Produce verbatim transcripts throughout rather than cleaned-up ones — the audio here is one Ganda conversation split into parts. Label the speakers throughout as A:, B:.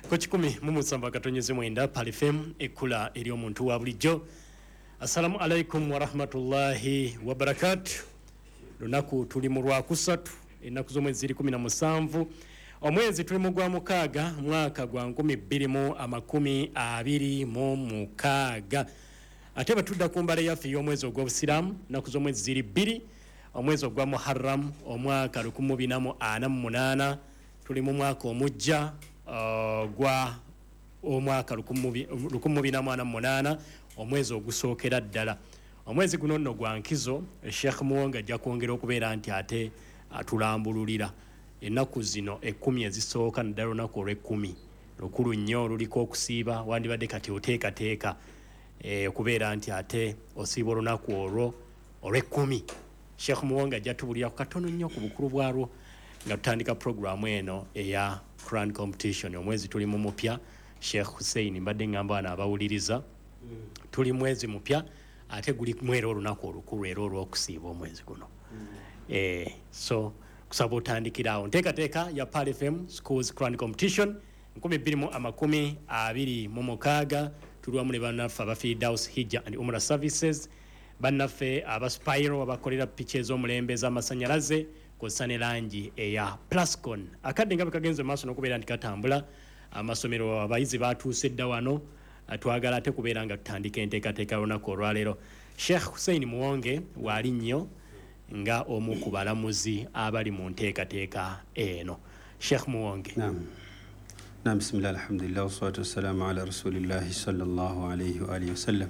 A: Kochikumi mumusamba katonyeze mwenda Pal F M ekula eri omuntu wa bulijjo. Assalamu alaikum wa rahmatullahi wa barakatuh. Lunaku tuli mu lwakusatu ennaku z'omwezi ziri kumi na musanvu omwezi tuli mu gwa mukaaga mwaka gwa nkumi bbiri mu amakumi abiri mu mukaaga. Ate batudda ku mbala yaffe y'omwezi ogw'obusiraamu ennaku z'omwezi ziri bbiri omwezi ogwa Muharram omwaka lukumi bbiri mu ana mu munaana tuli mu mwaka omujja uh, gwa omwaka lukumi bbiri mu ana mu munaana omwezi ogusookera ddala. Omwezi guno nno gwa nkizo Sheikh Muwonge ajja kwongera okubeera nti ate atulambululira ennaku zino ekkumi ezisooka naddala olunaku olw'ekkumi lukulu nnyo oluliko okusiiba wandibadde kati oteekateeka e, okubeera nti ate osiiba olunaku olwo olw'ekkumi. Sheikh Muwonge ajja tubulira ku katono nnyo ku bukulu bwalwo nga tutandika programu eno eya Quran competition. Omwezi tuli mu mupya Sheikh Hussein mbadde ngamba wana abawuliriza tuli mwezi mupya ate guli mwero olunaku olukulu era olw'okusiiba omwezi guno. Mm. Eh, so kusaba otandikirawo nteekateeka ya Pal F M Schools Quran Competition nkumi bbiri mu amakumi abiri mu mukaaga tuli wamu ne bannaffe abafiidaus Hijja and Umrah Services, bannaffe abaspiro abakolera picha ez'omulembe ez'amasanyalaze kw'ossa ne langi eya Plascon. Akadde nga bwe kagenze mu maaso n'okubeera nti katambula amasomero abayizi batuuse dda wano twagala ate kubeera nga tutandika enteekateeka lunaku olwaleero. Sheikh Hussein Muwonge waali nnyo nga omu ku balamuzi abali mu nteekateeka eno. Sheikh Muwonge.
B: Naam. Naam, bismillah, alhamdulillah, wassalatu wassalamu ala rasulillahi sallallahu alayhi wa alihi wasallam.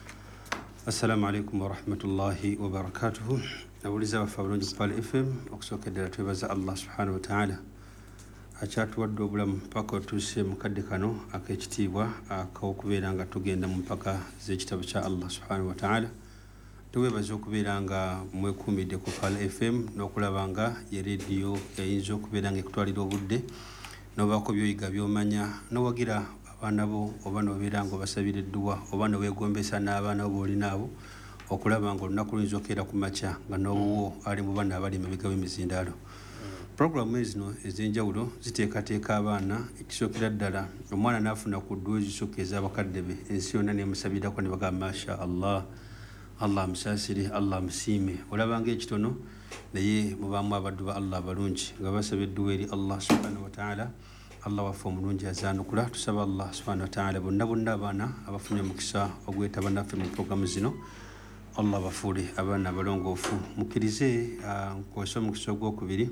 B: Assalamu alaikum wa rahmatullahi wa barakatuhu. Nawuliza bafa bulungi ku Pal F M okusookeddera twebaza Allah subhanahu wa ta'ala akyatuwadde obulamu mpaka otuuse mu kadde kano ak'ekitiibwa ak'okubeera nga tugenda mu mpaka z'ekitabo kya Allah subhanahu wa ta'ala. Tuweebaza okubeera nga mwekuumidde ku Pal F M n'okulaba nga ye rediyo eyinza okubeera nga ekutwalira obudde n'obaako by'oyiga by'omanya n'owagira abaana bo oba n'obeera nga obasabira edduwa oba n'oweegombesa n'abaana bo boolina abo okulaba nga olunaku luyinza okukeera ku makya nga n'obuwo ali mu baana abali emabega w'emizindaalo. Programu ezino ez'enjawulo ziteekateeka abaana ekisookera ddala omwana n'afuna ku dduwa ezisooka ez'abakadde be ensi yonna neemusabirako ne bagamba masha Allah, Allah amusaasire, Allah amusiime. Olaba ng'ekitono naye mubaamu abaddu ba Allah abalungi nga basaba edduwa eri Allah subhanahu wa ta'ala. Allah waffe omulungi azaanukula. Tusaba Allah subhanahu wa ta'ala bonna bonna abaana abafunye omukisa ogwetaba naffe mu programu zino Allah bafuule abaana abalongoofu. Mukkirize nkozesa omukisa ogwokubiri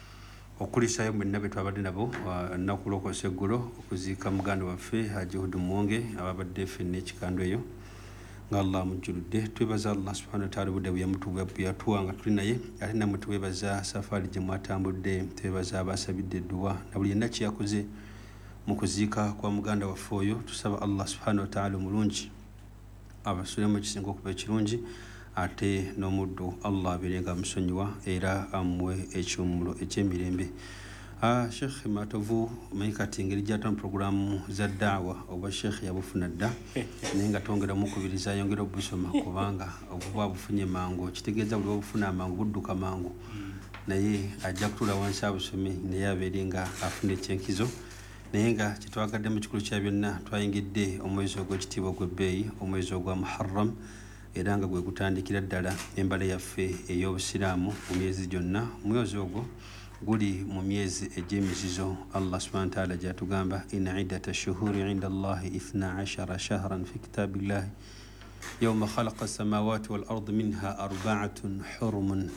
B: okulisayo mwenna be twabadde nabo nnaku lw'okozesa eggulo okuziika muganda waffe Haji Hudu Muwonge ababadde ffenna ekikando eyo nga Allah mujjuludde. Twebaza Allah subhanahu wa ta'ala obudde bwe yatuwa nga tuli naye ate nammwe twebaza safari gye mwatambudde, twebaza abasabidde edduwa na buli yenna kye yakoze mu kuziika kwa muganda waffe oyo. Tusaba Allah subhanahu wa ta'ala omulungi abasulemu ekisinga okuba ekirungi ate n'omuddu Allah abeerenga amusonyiwa era amuwe ekiwummulo eky'emirembe. Ah, Sheikh Matovu omanyi kati engeri gy'atamu programu za daawa oba Sheikh yabufuna dda naye nga twongera mukubiriza ayongera obusoma kubanga obuba bufunye mangu kitegeeza buli obufuna amangu budduka mangu naye ajja kutuula wansi abusome naye abeere nga afuna ekyenkizo. Naye nga kyetwagadde mu kikulu kya byonna twayingidde omwezi ogw'ekitiibwa ogw'ebbeeyi omwezi ogwa Muharram era nga gwe gutandikira ddala embala yaffe ey'obusiraamu mu myezi gyonna. Omwezi ogwo guli mu myezi egy'emizizo. Allah subhanahu wa ta'ala gyatugamba inna iddata shuhuri inda Allahi ithna ashara shahran fi kitabillahi yawma khalaqa samawati wal ardi minha arba'atun hurumun.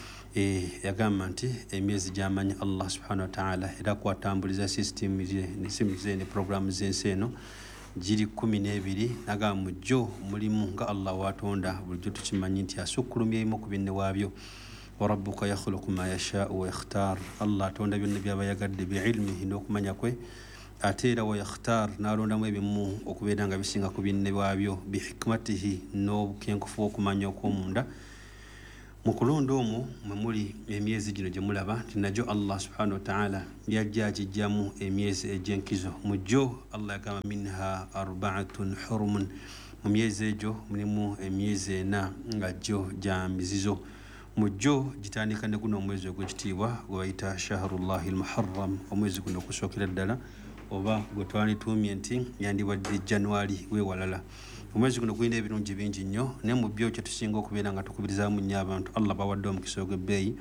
B: E, yagamba nti emyezi gy'amanyi Allah subhanahu wa ta'ala era kwatambuliza system ze ne programu z'ensi eno giri kumi n'ebiri naga mujjo mulimu nga Allah watonda bulijjo tukimanyi nti asukkulumya emu ku binne waabyo. Wa rabbuka yakhluqu ma yashaa'u wa yakhtar. Allah atonda byonna byaba yagadde bi'ilmihi n'okumanya kwe ate era wa yakhtar n'alondamu ebimu okubeera nga bisinga ku binne waabyo bihikmatihi n'obukenkufu okumanya okw'omunda. Mu kulonda omwo mwe muli emyezi gino gye mulaba nti nagyo Allah subhanahu wa ta'ala yajja agijjamu emyezi egy'enkizo. Mu gyo Allah yagamba minha arba'atun hurumun, mu myezi egyo mulimu emyezi ena nga gyo gya mizizo. Mu gyo gitandika ne guno omwezi ogw'ekitiibwa gwe bayita shahrullahi al-muharram, omwezi guno okusookera ddala oba gwe twalitumye nti yandibadde January wewalala. Omwezi guno gulina ebirungi bingi nnyo naye mu byo kye tusinga okubeera nga tukubirizaamu nnyo abantu Allah bawadde omukisa ogw'ebbeeyi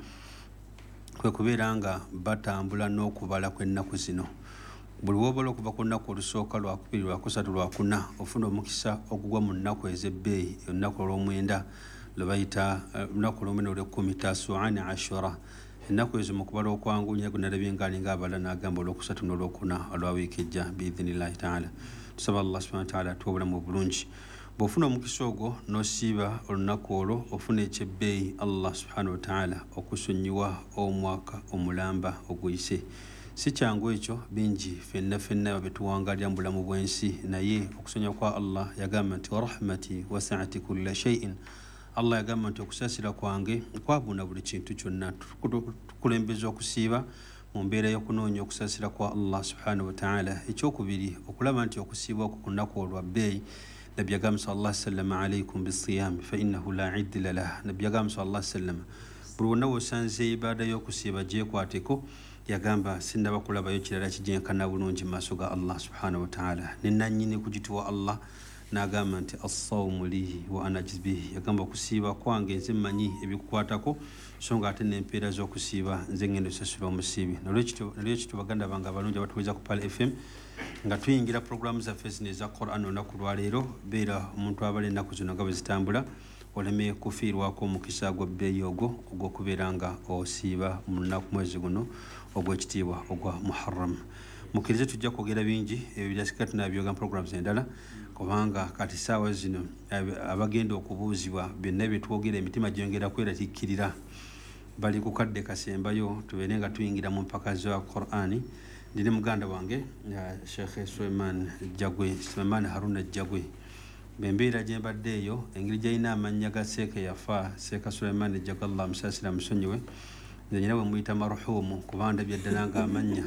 B: kwe kubeera nga batambula n'okubala kw'ennaku zino. Buli wobala okuva ku nnaku olusooka lwakubiri lwakusatu lwakuna ofuna omukisa ogugwa mu nnaku ez'ebbeeyi olunaku olw'omwenda lwe bayita olunaku olw'omwenda olw'ekkumi tasuani ashura. Ennaku ezo mu kubala okwangu nnyego nalabye ngaalinga abala n'agamba olwokusatu n'olwokuna olwa wiiki ejja biidhinillahi taala. Tusaba Allah subhanahu wa taala atuwe obulamu obulungi. Bw'ofuna omukisa ogwo n'osiiba olunaku olwo ofuna ekyebbeeyi Allah subhanahu wa taala okusonyiwa omwaka omulamba oguyise. Si kyangu ekyo bingi fenna fenna betuwangalira mu bulamu bw'ensi naye okusonyiwa kwa Allah yagamba nti warahmati wasi'at kulla shay'in. Allah yagamba nti okusaasira kwange kwabuna buli kintu kyonna. Tukulembeza okusiiba mu mbeera y'okunoonya okusaasira kwa Allah subhanahu wa ta'ala. Ekyokubiri okulaba nti okusiibwa ku kunaku olwa bbeeyi Nabbi yagamba sallallahu alayhi wa sallam alaykum bisiyam fa innahu la iddila lah. Nabbi yagamba sallallahu alayhi wa sallam buli wonna w'osanze ibaada y'okusiiba gyekwateko yagamba sinnaba kulabayo kirala kijenkana bulungi mu maaso ga Allah subhanahu wa ta'ala. Ne nannyini kugituwa Allah n'agamba nti as-sawmu li wa ana ajzi bihi. Yagamba okusiiba kwange nze mmanyi ebikukwatako so nga ate n'empeera z'okusiiba nze ngenda osasula omusiibi. Nolwekityo baganda bange abalungi abatuweza ku Pal F M nga tuyingira programu zaffe zino eza Quran olunaku lwaleero beera omuntu abala ennaku zino nga bwe zitambula oleme kufiirwako omukisa gw'ebbeeyi ogwo ogw'okubeera nga osiiba mu lunaku mwezi guno ogw'ekitiibwa ogwa Muharram. Mukkirize tujja kwogera bingi ebirasika tunabyoga programs endala kubanga kati saawa zino abagenda okubuuzibwa byonna byetwogera emitima gyongera kweratiikirira bali ku kadde kasembayo tubeere nga tuyingira mu mpaka za Qur'ani. Ndine muganda wange Sheikh Suleiman Jagwe Suleiman Haruna Jagwe bembeera gye mbadde eyo engeri gy'alina amannya ga seeka yafa seeka Suleiman Jagwe Allah amusaasira musonyiwe nze nyina bwe muyita marhuumu kubanga ndabye ddala nga amannya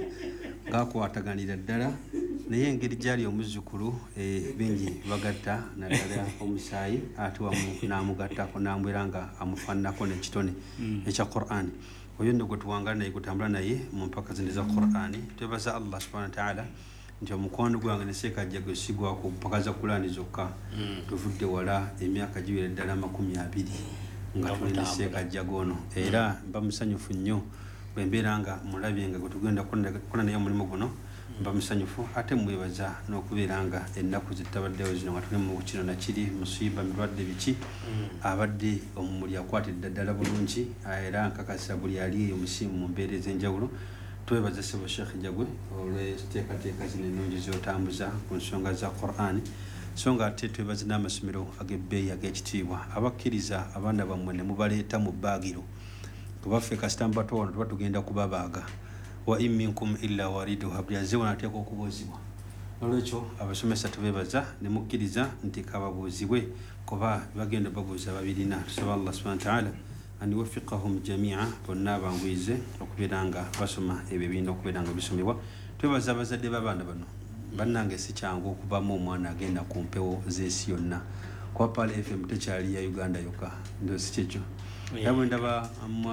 B: gakwataganira ddala naye engeri gyali omuzzukulu bingi bagatta naddala omusaayi ate wamu n'amugattako n'amwera nga amufaananako n'ekitone ekya Qur'ani. Oyo nno gwe tuwangala naye gutambula naye mu mpaka zino eza Qur'ani. Twebaza Allah subhanahu wa ta'ala nti omukwano gwange ne Seeka Jagwe sigwa ku mpaka za Qur'ani zokka tuvudde wala emyaka giwera ddala makumi abiri nga tuli ne Seeka Jagwe ono era mba musanyufu nnyo bwe mbeera nga mulabye nga gwe tugenda kukola naye omulimu guno mba musanyufu ate mwebaza n'okubeera nga ennaku zitabaddewo zino nga tuli mu kino nakiri musiiba mirwadde biki abadde omumuli akwatidde ddala bulungi era nkakasa buli ali eyo musiimu mu mbeera ez'enjawulo. Twebaza Ssebo Sheikh Jagwe olw'enteekateeka zino ennungi z'otambuza ku nsonga za Qur'ani so nga ate twebaza n'amasomero ag'ebbeeyi ag'ekitiibwa abakkiriza abaana bammwe ne mubaleeta mu bbaagiro kubaffe kasita mubatoolo tuba tugenda kubabaaga wa in minkum illa wariduha buli azeewo nateeka okubuuzibwa. Olwekyo abasomesa tubeebaza ne mukkiriza nti kababuuzibwe kuba bagenda babuuza babirina. Tusaba Allah subhanahu wa ta'ala an yuwaffiqahum jami'a bonna bangwize okubeera nga basoma ebyo ebirina okubeera nga bisomebwa. Twebaza abazadde b'abaana bano bannange si kyangu okubamu omwana agenda ku mpewo z'ensi yonna kuba Pal F M tekyali ya Uganda yokka ndo si kyekyo era bwendaba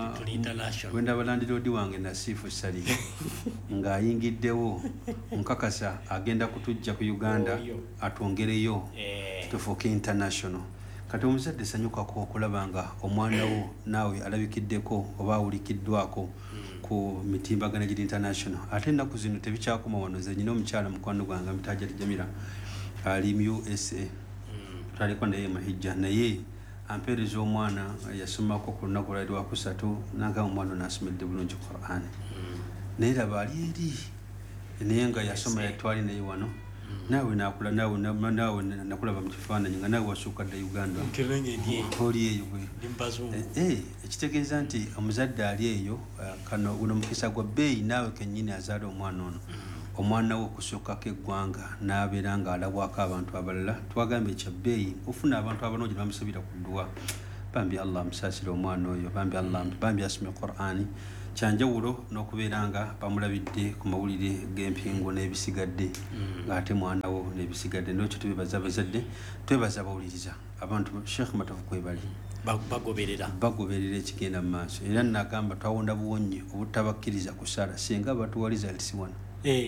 B: bwendaba landiroodi wange Nasifu Sali ng'ayingiddewo nkakasa agenda kutujja ku Uganda atwongereyo tufuuke international. Kati omuzadde sanyukako okulaba nga omwana wo naawe alabikiddeko oba awulikiddwako ku mitimbagana giri international. Ate ennaku zino tebikyakoma wano nze nyina omukyala mukwano gwange Mitaja Jamira ali mu U S A twaliko naye mahijja naye ampeereza omwana yasomako ku lunaku lwali lwakusatu nanga omwana n'asomedde bulungi Qur'ani naye laba ali eri naye nga yasoma yatwali naye wano naawe nakula naawe naawe nakulaba mu kifaananyi nga naawe wasukka dda Uganda oli eyo gwe ekitegeeza nti omuzadde ali eyo kano guno mukisa gwa bbeeyi naawe kennyini azaala omwana ono omwana wo okusukkako eggwanga n'abeera nga alabwako abantu abalala twagamba ekya bbeeyi ofuna abantu abanoogi bamusabira ku dduwa bambi Allah amusaasire omwana oyo bambi Allah bambi asome Qur'ani kyanjawulo n'okubeera nga bamulabidde ku mawulire g'empingo n'ebisigadde ng'ate mwana wo n'ebisigadde. N'ekyo tubebaza abazadde twebaza abawuliriza abantu Sheikh Matovu kwebali
A: bagoberera
B: bagoberera ekigenda mu maaso era nagamba twawonda buwonyi obutabakkiriza kusala singa batuwaliza lisi wano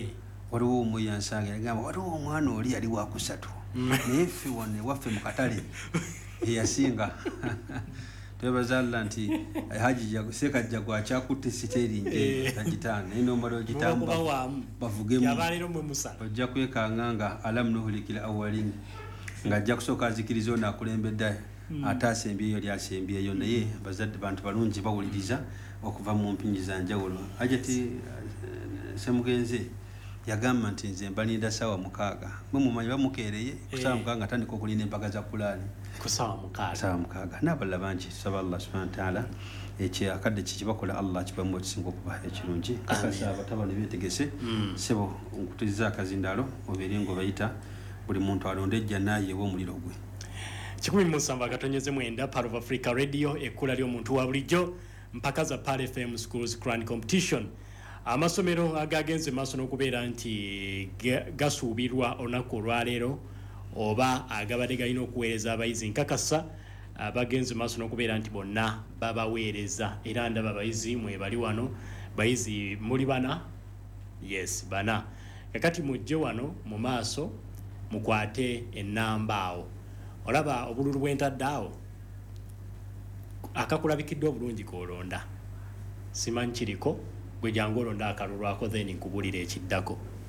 B: waliwo omwe yansanga yagamba waliwo omwana oli yali wakusatu naye ffe wano ewaffe mu katale eyasinga twebazaala nti haji sekajja gwakyakutte siteeri nje tagitaana naye nomala ogitamba bavugemu ojja kwekanga nga alamu nuhulikila awalin nga ajja kusooka azikiriza ono akulembedde ate asembyeyo oli asembyeyo naye bazadde bantu balungi bawuliriza okuva mu mpingi za njawulo. Hajati Semugenzi yagamba nti nze mbalinda sawa mukaaga mwe mumanyi bamukeereye kusaawa mukaaga atandika okulinda empaga za kulaani
A: kusaawa mukaaga
B: sawa mukaaga n'abalala bangi tusaba Allah subhanahu wa ta'ala ekyo akadde kikibakola Allah kibamu ekisinga okuba ekirungi kakasa abatabani beetegese sebo nkutiriza akazindaalo obeere ng'obayita buli muntu alonde ejja naayeewa omuliro gwe.
A: kikumi mu nsamba akatonyeze mwenda Part of Africa Radio ekkula ly'omuntu wa bulijjo mpaka za P A L F M Schools Grand Competition. Amasomero agagenze maaso n'okubeera nti gasuubirwa olunaku olwaleero oba agabadde galina okuweereza abayizi nkakasa bagenze maaso n'okubeera nti bonna babaweereza era ndaba abayizi mwe bali wano bayizi muli bana yes bana kakati mujje wano mu maaso mukwate ennamba awo olaba obululu bwentadde awo akakulabikidde obulungi koolonda simanyi kiriko gwe jangu olonda akalulwako then nkubulira ekiddako.